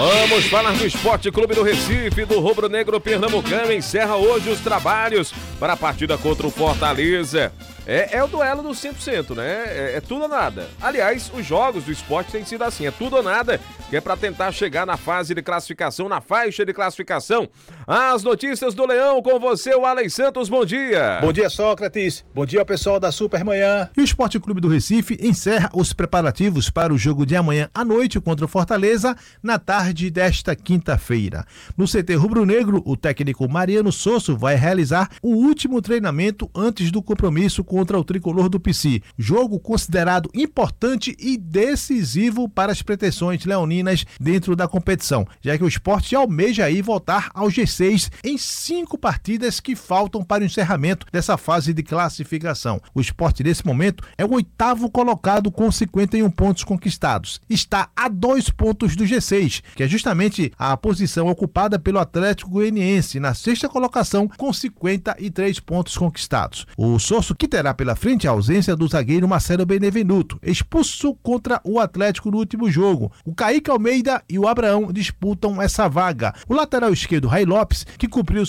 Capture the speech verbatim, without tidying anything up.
Vamos falar do Esporte Clube do Recife, do Rubro Negro Pernambucano. Encerra hoje os trabalhos para a partida contra o Fortaleza. É, é o duelo do cem por cento, né? É, é tudo ou nada. Aliás, os jogos do esporte têm sido assim, é tudo ou nada, que é para tentar chegar na fase de classificação, na faixa de classificação. As notícias do Leão com você, o Alex Santos, bom dia. Bom dia, Sócrates. Bom dia ao pessoal da Supermanhã. E o Esporte Clube do Recife encerra os preparativos para o jogo de amanhã à noite contra o Fortaleza, na tarde desta quinta-feira. No C T Rubro Negro, o técnico Mariano Sosso vai realizar o último treinamento antes do compromisso contra o tricolor do P C. Jogo considerado importante e decisivo para as pretensões leoninas dentro da competição, já que o Sport almeja aí voltar ao G seis em cinco partidas que faltam para o encerramento dessa fase de classificação. O Sport nesse momento é o oitavo colocado com cinquenta e um pontos conquistados. Está a dois pontos do G seis, que é justamente a posição ocupada pelo Atlético Goianiense na sexta colocação com cinquenta e três pontos conquistados. O Sosso, que terá pela frente a ausência do zagueiro Marcelo Benevenuto, expulso contra o Atlético no último jogo. O Kaique Almeida e o Abraão disputam essa vaga. O lateral esquerdo Ray Lopes, que cumpriu